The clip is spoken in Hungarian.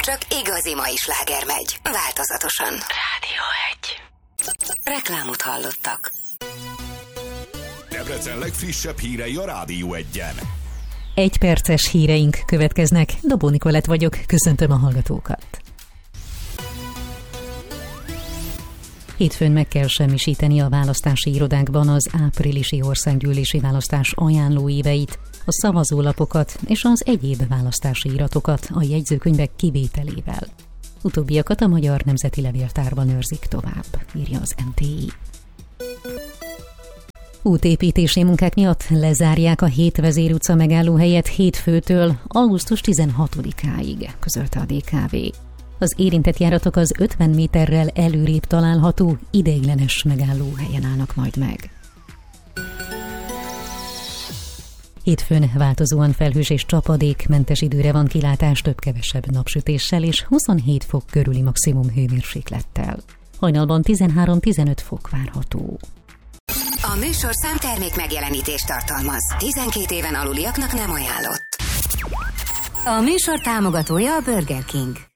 csak igazi mai sláger megy. Változatosan. Rádió 1. Reklámot hallottak. Debrecen legfrissebb hírei a Rádió 1-en. Egyperces híreink következnek. Dobó Nikolett vagyok, köszöntöm a hallgatókat. Hétfőn meg kell semmisíteni a választási irodákban az áprilisi országgyűlési választás ajánlóíveit, a szavazólapokat és az egyéb választási iratokat a jegyzőkönyvek kivételével. Utóbbiakat a Magyar Nemzeti Levéltárban őrzik tovább, írja az MTI. Útépítési munkák miatt lezárják a Hétvezér utca megállóhelyet hétfőtől augusztus 16-áig, közölte a DKV. Az érintett járatok az 50 méterrel előrébb található ideiglenes megállóhelyen állnak majd meg. Hétfőn változóan felhős és csapadékmentes időre van kilátás, több-kevesebb napsütéssel és 27 fok körüli maximum hőmérséklettel. Hajnalban 13-15 fok várható. A műsorszám termék megjelenítést tartalmaz. 12 éven aluliaknak nem ajánlott. A műsor támogatója a Burger King.